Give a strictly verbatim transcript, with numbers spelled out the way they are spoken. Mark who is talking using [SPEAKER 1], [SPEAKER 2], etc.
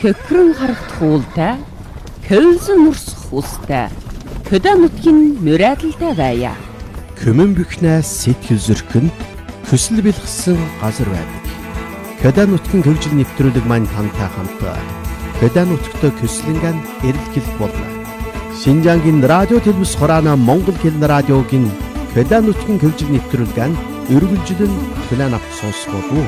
[SPEAKER 1] Көхрөн харагт хуултай, көлсөн урсах устай, хөдөө нутгийн мөрөөдөлтэй байя.
[SPEAKER 2] Көмөн бөхнээс сэтгэл зөркөнд хүсэл бэлгсэн газар байдаг. Хөдөө нутгийн хөгжил нэвтрүүлэг маань тантай хамт хөдөө нутгт көслөнгөн эрэлхийлэх болно. Шинжаангийн радио телевиз хураана Монгол хэлний радиогийн хөдөө нутгийн хөгжил нэвтрүүлгэн өргөлжлөн план авах сонсгоо.